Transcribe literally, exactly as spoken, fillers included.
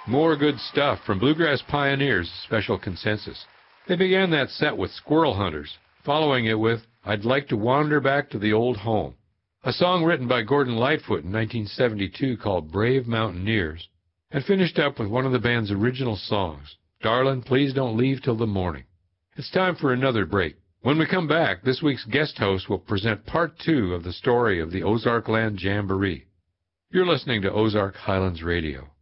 More good stuff from Bluegrass Pioneers' Special Consensus. They began that set with Squirrel Hunters, following it with I'd Like to Wander Back to the Old Home, a song written by Gordon Lightfoot in nineteen seventy-two called Brave Mountaineers, and finished up with one of the band's original songs, Darlin', Please Don't Leave Till the Morning. It's time for another break. When we come back, this week's guest host will present part two of the story of the Ozark Land Jamboree. You're listening to Ozark Highlands Radio.